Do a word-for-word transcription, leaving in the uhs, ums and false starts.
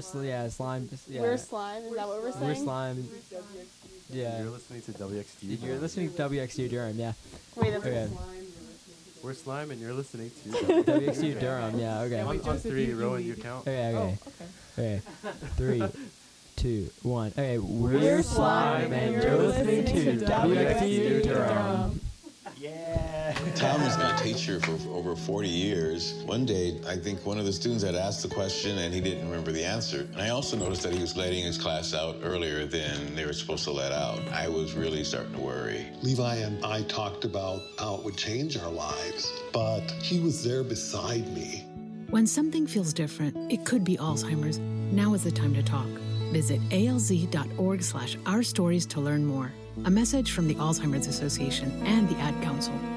sl- yeah, slime. Yeah. We're slime. Is that what we're saying? We're slime. Yeah. You're listening to W X T. You're listening to W X T Durham. Yeah. Wait, that's Okay. We're slime, and you're listening to W X T Durham. Yeah. Okay. On, on three, Rowan, you count. Okay. Okay. Oh, okay. Okay. Three, two, one. Okay. We're, We're slime, and you're listening to W X T Durham. Yeah. Tom has been a teacher for over forty years. One day, I think one of the students had asked the question and he didn't remember the answer. And I also noticed that he was letting his class out earlier than they were supposed to let out. I was really starting to worry. Levi and I talked about how it would change our lives, but he was there beside me. When something feels different, it could be Alzheimer's. Now is the time to talk. Visit alz.org slash our stories to learn more. A message from the Alzheimer's Association and the Ad Council.